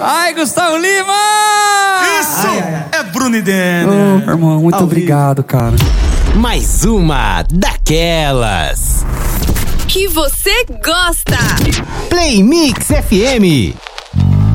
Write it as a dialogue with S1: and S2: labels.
S1: Ai, Gustavo Lima!
S2: Isso é Bruno e Denner.
S1: Ô, irmão, muito obrigado, cara.
S3: Mais uma daquelas
S4: que você gosta.
S3: Play Mix FM.